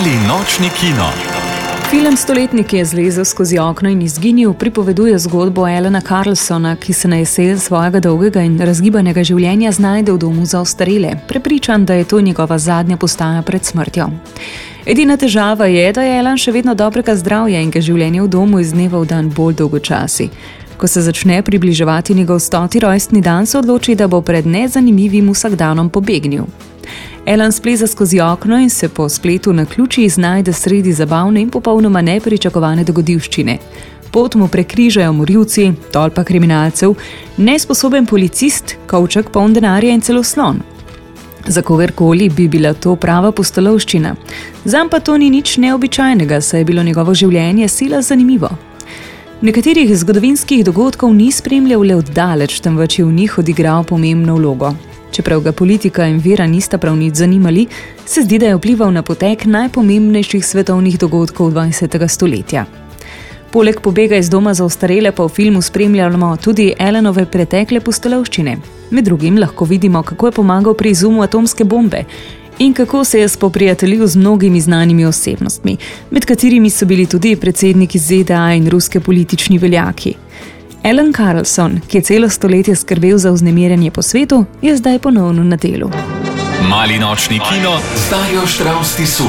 Mali nočni kino. Film Stoletnik je zlezel skozi okno in izginil, pripoveduje zgodbo Allena Carlsona, ki se na jesen svojega dolgega in razgibanega življenja znajde v domu za ostarele, prepričan, da je to njegova zadnja postaja pred smrtjo. Edina težava je, da je Allen še vedno dobrega zdravja in ga življenje v domu iz dneva v dan bolj dolgočasi. Ko se začne približevati njegov 100. rojstni dan, se odloči, da bo pred nezanimivim vsakdanom pobegnil. Allen spleza skozi okno in se po spletu naključi znajde sredi zabavne in popolnoma nepričakovane dogodivščine. Pot mu prekrižajo morilci, tolpa kriminalcev, nesposoben policist, kovček poln denarja in celo slon. Za kogarkoli bi bila to prava pustolovščina. Zanj pa to ni nič neobičajnega, saj je bilo njegovo življenje sila zanimivo. Nekaterih zgodovinskih dogodkov ni spremljal le oddaleč, temveč je v njih odigral pomembno vlogo. Čeprav ga politika in vera nista prav nič zanimali, se zdi, da je vplival na potek najpomembnejših svetovnih dogodkov 20. stoletja. Poleg pobega iz doma za ostarele pa v filmu spremljamo tudi Allenove pretekle pustolovščine. Med drugim lahko vidimo, kako je pomagal pri izumu atomske bombe in kako se je spoprijateljil z mnogimi znanimi osebnostmi, med katerimi so bili tudi predsedniki ZDA in ruske politični veljaki. Allen Carlson, ki je celo stoletje skrbel za vznemirjanje po svetu, je zdaj ponovno na delu. Mali nočni kino z Darjo Štravs Tisu.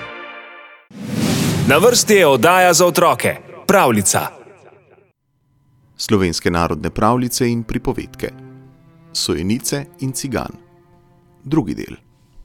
Na vrsti je oddaja za otroke, pravljica. Slovenske narodne pravljice in pripovedke. Sojenice in cigan. Drugi del.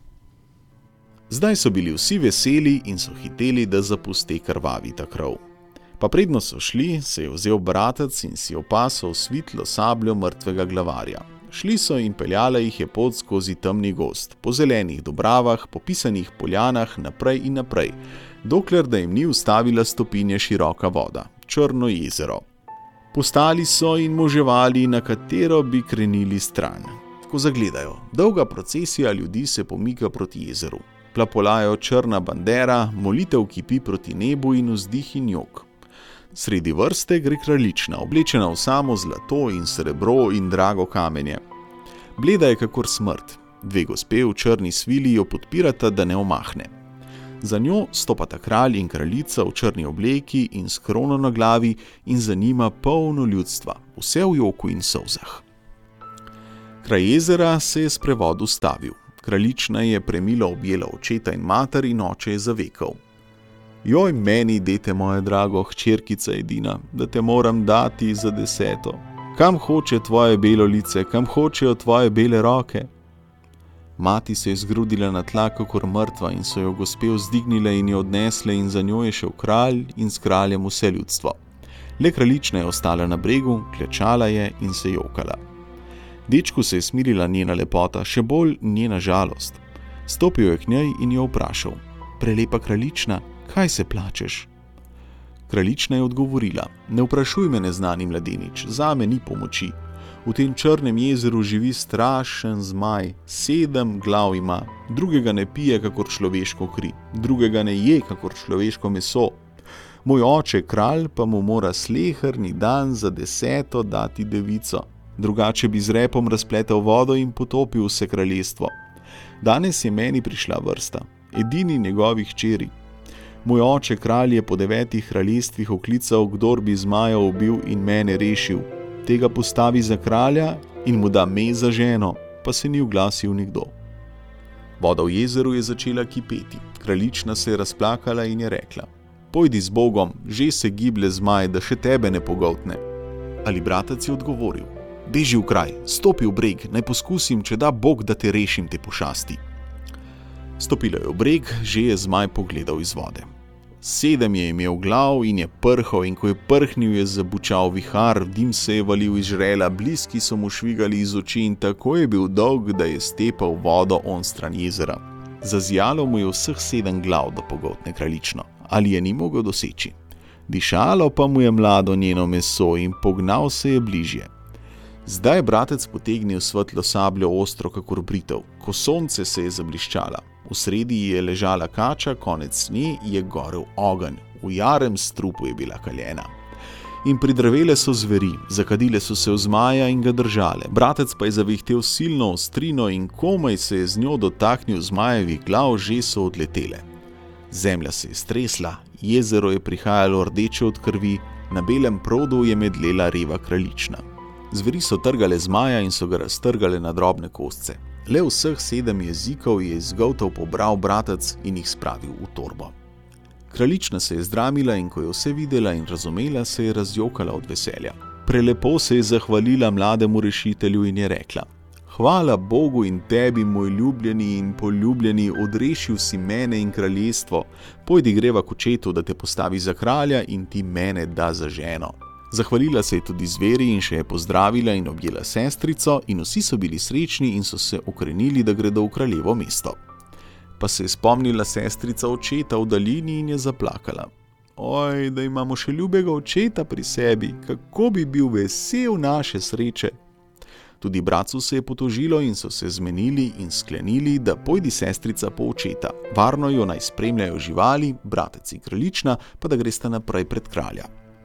Zdaj so bili vsi veseli in so hiteli, da zapusti krvavita krov. Pa predno so šli, se je vzel bratec in si opasal svitlo sabljo mrtvega glavarja. Šli so in peljala jih je pot skozi temni gozd, po zelenih dobravah, po pisanih poljanah, naprej in naprej, dokler da jim ni ustavila stopinje široka voda, Črno jezero. Postali so in moževali, na katero bi krenili stran. Ko zagledajo, dolga procesija ljudi se pomika proti jezeru. Plapolajo črna bandera, molitev kipi proti nebu in vzdih in jok. Sredi vrste gre kraljična, oblečena v samo zlato in srebro in drago kamenje. Bleda je kakor smrt. Dve gospe v črni svili jo podpirata, da ne omahne. Za njo stopata kralj in kraljica v črni obleki in s krono na glavi in za njima polno ljudstva, vse v joku in solzah. Kraj jezera se je sprevod ustavil. Kraljična je premilo objela očeta in mater in oče je zavekal. Joj meni, dete moje drago, hčerkica edina, da te moram dati za 10. Kam hoče tvoje belo lice, kam hočejo tvoje bele roke? Mati se je zgrudila na tla kakor mrtva in so jo gospe vzdignile in jo odnesle in za njo je šel kralj in s kraljem vse ljudstvo. Le kraljična je ostala na bregu, klečala je in se jokala. Dečku se je smirila njena lepota, še bolj njena žalost. Stopil je k njej in jo vprašal: Prelepa kraljična, kaj se plačeš? Kraljična je odgovorila: Ne vprašuj me, neznani mladenič, zame ni pomoči. V tem črnem jezeru živi strašen zmaj, 7 glav ima, drugega ne pije kakor človeško kri, drugega ne je kakor človeško meso. Moj oče, kralj, pa mu mora sleherni dan za 10. dati devico, drugače bi z repom razpletel vodo in potopil vse kraljestvo. Danes je meni prišla vrsta, edini njegovih hčeri. Moj oče, kralj, je po 9 kraljestvih oklical, kdor bi zmaja ubil in mene rešil. Tega postavi za kralja in mu da me za ženo, pa se ni oglasil nikdo. Voda v jezeru je začela kipeti. Kraljična se je razplakala in je rekla: Pojdi z Bogom, že se giblje zmaj, da še tebe ne pogoltne. Ali bratec je odgovoril: Beži v kraj, stopi v breg, naj poskusim, če da Bog, da te rešim te pošasti. Stopila je v breg, že je zmaj pogledal iz vode. 7 je imel glav in je prhal, in ko je prhnil, je zabučal vihar, dim se je valil iz žrela, bliski so mu švigali iz oči in tako je bil dolg, da je stepal vodo onstran jezera. Zazijalo mu je vseh 7 glav, da pogoltne kraljično, ali je ni mogel doseči. Dišalo pa mu je mlado njeno meso in pognal se je bližje. Zdaj je bratec potegnil svetlo sabljo ostro kakor britev, ko sonce se je zabliščala. V sredi je ležala kača, konec nje je gorel ogenj, v jarem strupu je bila kaljena. In pridrvele so zveri, zakadile so se v zmaja in ga držale. Bratec pa je zavihtel silno ostrino in komaj se je z njo dotaknil zmajevih glav, že so odletele. Zemlja se je stresla, jezero je prihajalo rdeče od krvi, na belem produ je medlela reva kraljična. Zveri so trgale zmaja in so ga raztrgale na drobne kosce. Le vseh 7 jezikov je iz goltov pobral bratec in jih spravil v torbo. Kraljična se je zdramila in ko je vse videla in razumela, se je razjokala od veselja. Prelepo se je zahvalila mlademu rešitelju in je rekla: Hvala Bogu in tebi, moj ljubljeni in poljubljeni, odrešil si mene in kraljestvo. Pojdi greva k očetu, da te postavi za kralja in ti mene da za ženo. Zahvalila se je tudi zveri in še je pozdravila in objela sestrico in vsi so bili srečni in so se ukrenili, da gredo v kraljevo mesto. Pa se je spomnila sestrica očeta v daljini in je zaplakala. Oj, da imamo še ljubega očeta pri sebi, kako bi bil vesel naše sreče. Tudi bratcu se je potožilo in so se zmenili in sklenili, da pojdi sestrica po očeta. Varno jo naj spremljajo živali, bratec in kraljična, pa da gresta naprej pred kralja.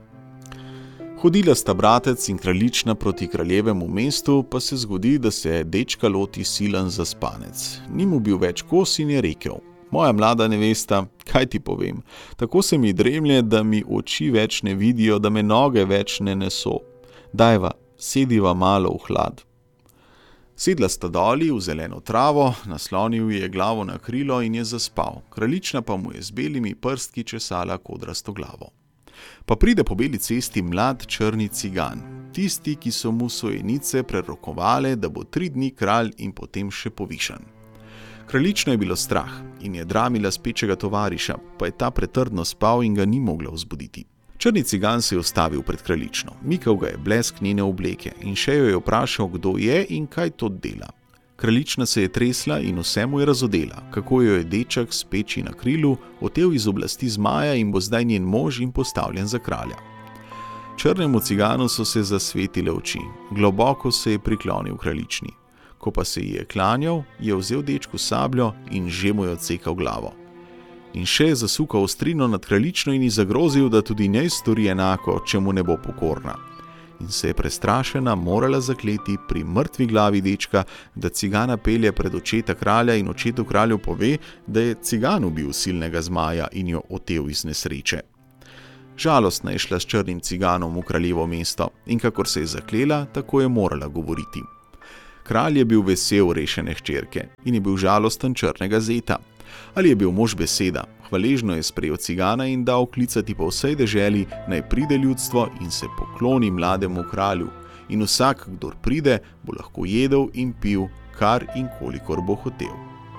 Hodila sta bratec in kraljična proti kraljevemu mestu, pa se zgodi, da se dečka loti silen zaspanec. Ni mu bil več kos in je rekel: Moja mlada nevesta, kaj ti povem? Tako se mi dremlje, da mi oči več ne vidijo, da me noge več ne neso. Dajva, sediva malo v hlad. Sedla sta doli v zeleno travo, naslonil je glavo na krilo in je zaspal. Kraljična pa mu je z belimi prstki česala kodrasto glavo. Pa pride po beli cesti mlad črni cigan, tisti, ki so mu sojenice prerokovale, da bo 3 dni kralj in potem še povišan. Kraljično je bilo strah in je dramila spečega tovariša, pa je ta pretrdno spal in ga ni mogla vzbuditi. Črni cigan se je ustavil pred kraljično, mikal ga je blesk njene obleke in še jo je vprašal, kdo je in kaj to dela. Kraljična se je tresla in vse mu je razodela, kako jo je deček s peči na krilu otel iz oblasti zmaja in bo zdaj njen mož in postavljen za kralja. Črnemu ciganu so se zasvetile oči, globoko se je priklonil kraljični. Ko pa se ji je klanjal, je vzel dečku sabljo in že mu je odsekal glavo. In še je zasukal ostrino nad kraljično in ji zagrozil, da tudi njej stori enako, če mu ne bo pokorna. In se je prestrašena morala zakleti pri mrtvi glavi dečka, da cigana pelje pred očeta kralja in očetu kralju pove, da je cigan ubil silnega zmaja in jo otel iz nesreče. Žalostna je šla s črnim ciganom v kraljevo mesto in kakor se je zaklela, tako je morala govoriti. Kralj je bil vesel rešene hčerke in je bil žalosten črnega zeta. Ali je bil mož beseda, hvaležno je sprejel cigana in dal klicati po vsej deželi, naj pride ljudstvo in se pokloni mlademu kralju. In vsak, kdor pride, bo lahko jedel in pil, kar in kolikor bo hotel.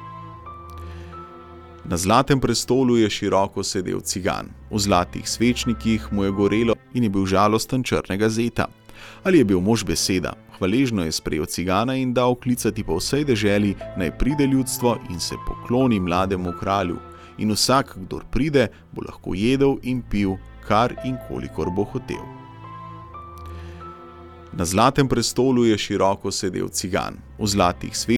Na zlatem prestolu je široko sedel cigan. V zlatih svečnikih mu je gorelo in je bil žalosten črnega zeta. Ali je bil mož beseda, hvaležno je sprejel cigana in dal klicati po vsej deželi, naj pride ljudstvo in se pokloni mlademu kralju. In vsak, kdor pride, bo lahko jedel in pil, kar in kolikor bo hotel. Na zlatem prestolu je široko sedel cigan. V zlatih